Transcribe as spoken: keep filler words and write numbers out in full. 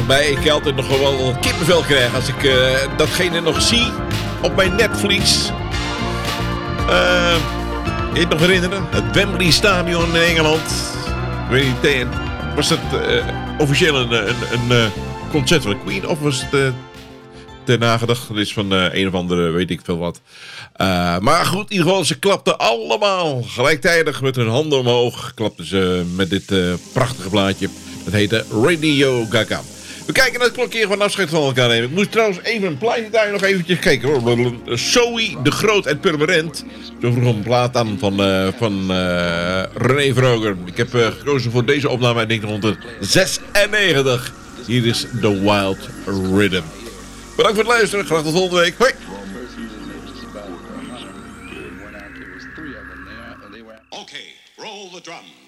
Waarbij ik altijd nog wel kippenvel krijg als ik uh, datgene nog zie op mijn netvlies. Uh, je het nog herinneren? Het Wembley Stadion in Engeland. Ik weet niet, was het uh, officieel een, een, een uh, concert van de Queen of was het uh, ter nagedachtenis van uh, een of andere, weet ik veel wat. Uh, maar goed, in ieder geval, ze klapten allemaal gelijktijdig met hun handen omhoog. Klapten ze met dit uh, prachtige plaatje. Dat heette Radio Gaga. We kijken naar het klokje van afscheid van elkaar nemen. Ik moest trouwens even een plaatje daar nog eventjes kijken hoor. Zoe de Groot uit Purmerend. Zo vroeg een plaat aan van, uh, van uh, René Vroger. Ik heb uh, gekozen voor deze opname uit negentien zesennegentig. Hier is The Wild Rhythm. Bedankt voor het luisteren. Graag tot volgende week. Hoi. Okay, roll the drums.